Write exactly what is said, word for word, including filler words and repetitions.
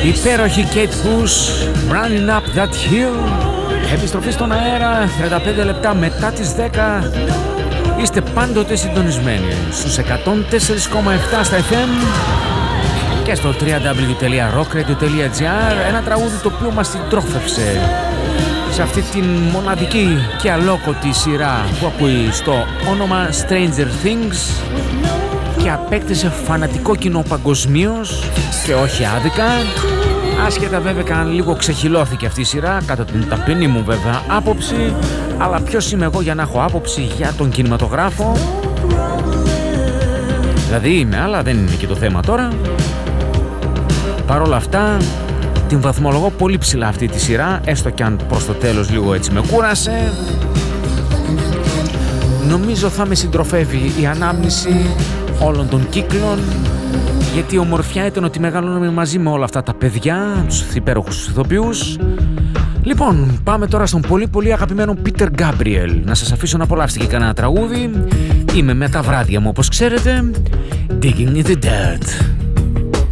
Υπέροχη Kate Bush, Running Up That Hill. Επιστροφή στον αέρα, τριάντα πέντε λεπτά μετά τις δέκα. Είστε πάντοτε συντονισμένοι στους εκατόν τέσσερα κόμμα επτά στα εφ εμ και στο double-u double-u double-u τελεία rock radio τελεία gr. Ένα τραγούδι το οποίο μας συντρόφευσε σε αυτή την μοναδική και αλόκοτη σειρά που ακούει στο όνομα Stranger Things και απέκτησε φανατικό κοινό παγκοσμίως και όχι άδικα. Άσχετα βέβαια καν λίγο ξεχυλώθηκε αυτή η σειρά, κατά την ταπεινή μου βέβαια άποψη, αλλά ποιος είμαι εγώ για να έχω άποψη για τον κινηματογράφο? Δηλαδή είμαι, αλλά δεν είναι και το θέμα τώρα. Παρ' όλα αυτά την βαθμολογώ πολύ ψηλά αυτή τη σειρά, έστω κι αν προς το τέλος λίγο έτσι με κούρασε. Νομίζω θα με συντροφεύει η ανάμνηση όλων των κύκλων, γιατί η ομορφιά ήταν ότι μεγαλώναμε μαζί με όλα αυτά τα παιδιά, τους υπέροχους ηθοποιούς. Λοιπόν, πάμε τώρα στον πολύ πολύ αγαπημένο Peter Gabriel. Να σας αφήσω να απολαύσετε και κανένα τραγούδι. Είμαι με τα βράδια μου όπως ξέρετε. Digging in the dirt.